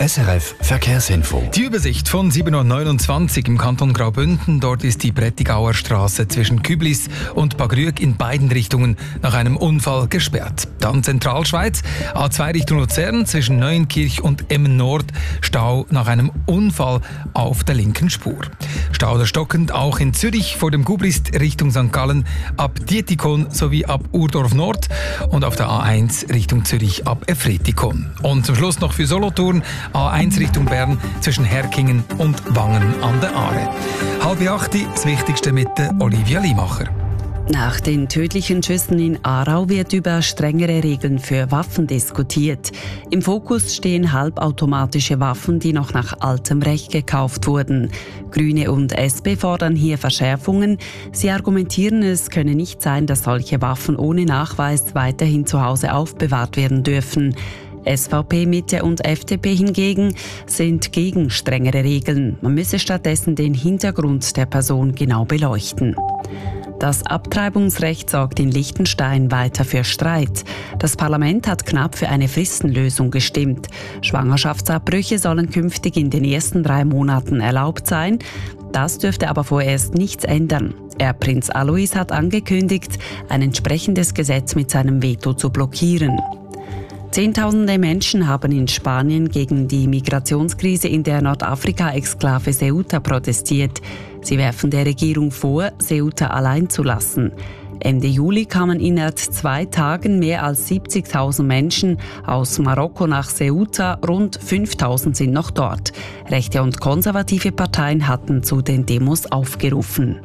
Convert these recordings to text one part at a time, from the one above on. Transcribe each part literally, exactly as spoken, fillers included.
S R F Verkehrsinfo. Die Übersicht von sieben Uhr neunundzwanzig im Kanton Graubünden. Dort ist die Prättigauer Straße zwischen Küblis und Bagrüg in beiden Richtungen nach einem Unfall gesperrt. Dann Zentralschweiz, A zwei Richtung Luzern zwischen Neuenkirch und Emmen Nord, Stau nach einem Unfall auf der linken Spur. Stau oder stockend auch in Zürich vor dem Gubrist Richtung Sankt Gallen ab Dietikon sowie ab Urdorf Nord und auf der A eins Richtung Zürich ab Efretikon. Und zum Schluss noch für Solothurn A eins Richtung Bern zwischen Herkingen und Wangen an der Aare. Halb acht, das Wichtigste mit der Olivia Limacher. Nach den tödlichen Schüssen in Aarau wird über strengere Regeln für Waffen diskutiert. Im Fokus stehen halbautomatische Waffen, die noch nach altem Recht gekauft wurden. Grüne und S P fordern hier Verschärfungen. Sie argumentieren, es könne nicht sein, dass solche Waffen ohne Nachweis weiterhin zu Hause aufbewahrt werden dürfen. S V P, Mitte und F D P hingegen sind gegen strengere Regeln. Man müsse stattdessen den Hintergrund der Person genau beleuchten. Das Abtreibungsrecht sorgt in Liechtenstein weiter für Streit. Das Parlament hat knapp für eine Fristenlösung gestimmt. Schwangerschaftsabbrüche sollen künftig in den ersten drei Monaten erlaubt sein. Das dürfte aber vorerst nichts ändern. Erbprinz Alois hat angekündigt, ein entsprechendes Gesetz mit seinem Veto zu blockieren. Zehntausende Menschen haben in Spanien gegen die Migrationskrise in der Nordafrika-Exklave Ceuta protestiert. Sie werfen der Regierung vor, Ceuta allein zu lassen. Ende Juli kamen innerhalb zwei Tagen mehr als siebzigtausend Menschen aus Marokko nach Ceuta, rund fünftausend sind noch dort. Rechte und konservative Parteien hatten zu den Demos aufgerufen.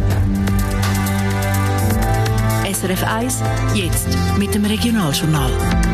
S R F eins, jetzt mit dem Regionaljournal.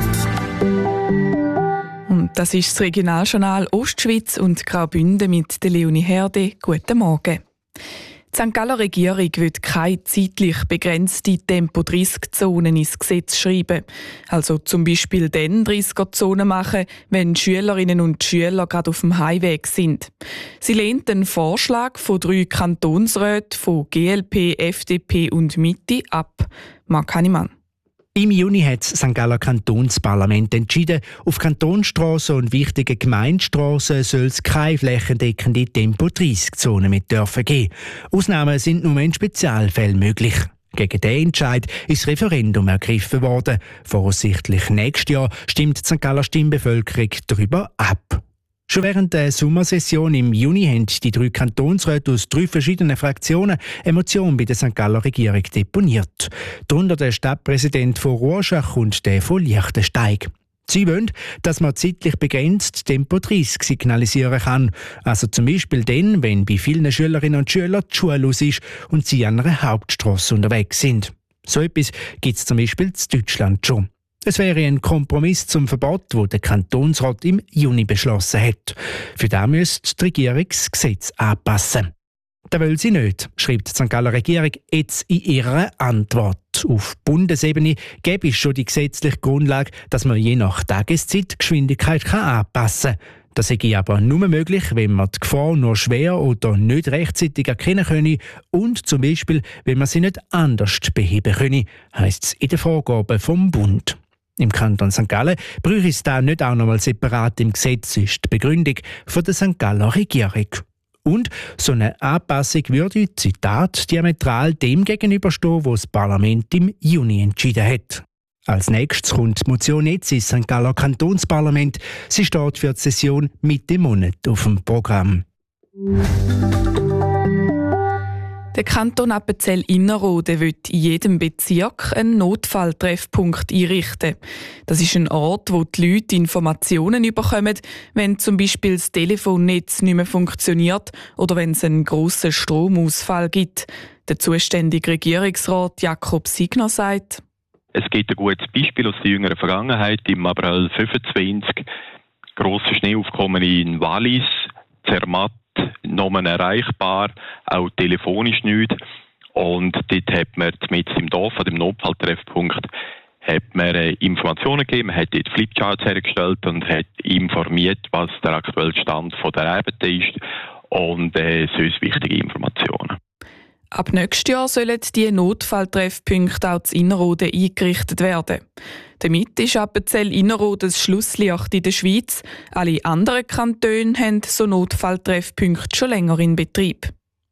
Und das ist das Regionaljournal Ostschweiz und Graubünden mit der Leonie Herde. Guten Morgen. Die Sankt Galler Regierung will keine zeitlich begrenzte Tempo dreißig Zonen ins Gesetz schreiben. Also zum Beispiel dann dreißiger Zonen machen, wenn Schülerinnen und Schüler gerade auf dem Heimweg sind. Sie lehnt den Vorschlag von drei Kantonsräten von G L P, F D P und Mitte ab. Marc Hannemann. Im Juni hat das Sankt Galler Kantonsparlament entschieden, auf Kantonsstrassen und wichtigen Gemeindestrassen soll es keine flächendeckende Tempo dreißig Zonen mit dürfen geben. Ausnahmen sind nur in Spezialfällen möglich. Gegen diesen Entscheid ist das Referendum ergriffen worden. Voraussichtlich nächstes Jahr stimmt die Sankt Galler Stimmbevölkerung darüber ab. Schon während der Sommersession im Juni haben die drei Kantonsräte aus drei verschiedenen Fraktionen eine Motion bei der Sankt Galler Regierung deponiert. Darunter der Stadtpräsident von Rorschach und der von Liechtensteig. Sie wollen, dass man zeitlich begrenzt Tempo dreißig signalisieren kann. Also zum Beispiel dann, wenn bei vielen Schülerinnen und Schülern die Schule aus ist und sie an einer Hauptstrasse unterwegs sind. So etwas gibt es zum Beispiel in Deutschland schon. Es wäre ein Kompromiss zum Verbot, das der Kantonsrat im Juni beschlossen hat. Für das müsste die Regierung das Gesetz anpassen. Das will sie nicht, schreibt die Sankt Galler Regierung jetzt in ihrer Antwort. Auf Bundesebene gäbe es schon die gesetzliche Grundlage, dass man je nach Tageszeit die Geschwindigkeit anpassen kann. Das sei aber nur möglich, wenn man die Gefahr nur schwer oder nicht rechtzeitig erkennen könne und zum Beispiel, wenn man sie nicht anders beheben könne, heisst es in den Vorgaben vom Bund. Im Kanton Sankt Gallen bräuchte es da nicht auch noch mal separat im Gesetz, ist die Begründung von der Sankt Galler Regierung. Und so eine Anpassung würde, Zitat, diametral dem gegenüberstehen, was das Parlament im Juni entschieden hat. Als nächstes kommt die Motion jetzt ins Sankt Galler Kantonsparlament. Sie steht für die Session Mitte Monat auf dem Programm. Der Kanton Appenzell-Innerrhoden will in jedem Bezirk einen Notfalltreffpunkt einrichten. Das ist ein Ort, wo die Leute Informationen bekommen, wenn zum Beispiel das Telefonnetz nicht mehr funktioniert oder wenn es einen grossen Stromausfall gibt. Der zuständige Regierungsrat Jakob Signer sagt: Es gibt ein gutes Beispiel aus der jüngeren Vergangenheit. Im April fünfundzwanzig grosse Schneeaufkommen in Wallis, Zermatt, Nomen erreichbar, auch telefonisch nicht. Und dort hat man mit im Dorf, an dem Notfalltreffpunkt, hat man Informationen gegeben, man hat dort Flipcharts hergestellt und hat informiert, was der aktuelle Stand von der Arbeit ist und äh, sonst wichtige Informationen. Ab nächstes Jahr sollen die Notfalltreffpunkte auch in Innerrhoden eingerichtet werden. Damit ist Appenzell Innerrhoden das Schlusslicht in der Schweiz. Alle anderen Kantone haben so Notfalltreffpunkte schon länger in Betrieb.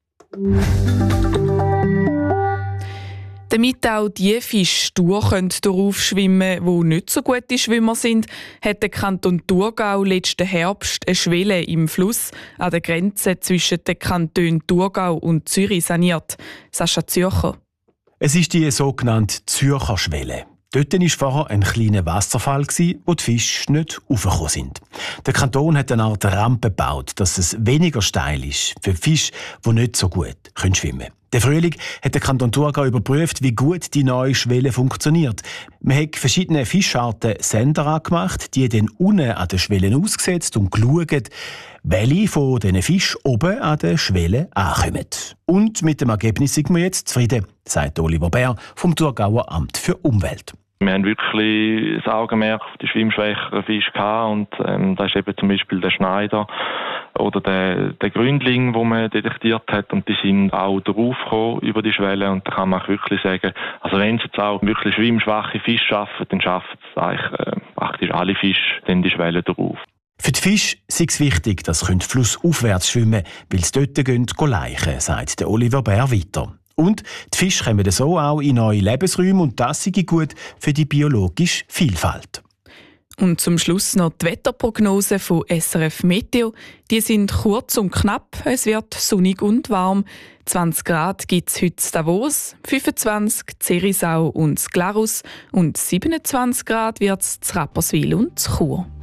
Damit auch die Fische durch schwimmen können, die nicht so gute Schwimmer sind, hat der Kanton Thurgau letzten Herbst eine Schwelle im Fluss an der Grenze zwischen den Kantonen Thurgau und Zürich saniert. Sascha Zürcher. Es ist die sogenannte Zürcher Schwelle. Dort war vorher ein kleiner Wasserfall, wo die Fische nicht raufgekommen sind. Der Kanton hat eine Art Rampe gebaut, dass es weniger steil ist für Fische, die nicht so gut schwimmen können. Der Frühling hat der Kanton Thurgau überprüft, wie gut die neue Schwelle funktioniert. Man hat verschiedene Fischarten Sender angemacht, die dann unten an den Schwellen ausgesetzt und geschaut, welche von diesen Fischen oben an der Schwelle ankommen. Und mit dem Ergebnis sind wir jetzt zufrieden, sagt Oliver Bär vom Thurgauer Amt für Umwelt. Wir haben wirklich das Augenmerk auf die schwimmschwächeren Fische gehabt und ähm, das ist eben zum Beispiel der Schneider oder der, der Gründling, den man detektiert hat, und die sind auch draufgekommen über die Schwelle, und da kann man auch wirklich sagen, also wenn es jetzt auch wirklich schwimmschwache Fische schaffen, dann schaffen es eigentlich äh, praktisch alle Fische dann die Schwelle drauf. Für die Fische ist es wichtig, dass sie flussaufwärts schwimmen können, weil sie dort gehen, gehen laichen, sagt der Oliver Bär weiter. Und die Fische kommen so auch in neue Lebensräume, und das ist gut für die biologische Vielfalt. Und zum Schluss noch die Wetterprognose von S R F Meteo. Die sind kurz und knapp. Es wird sonnig und warm. zwanzig Grad gibt es heute in Davos, fünfundzwanzig Zerisau und Glarus und siebenundzwanzig Grad wird es in Rapperswil und Chur.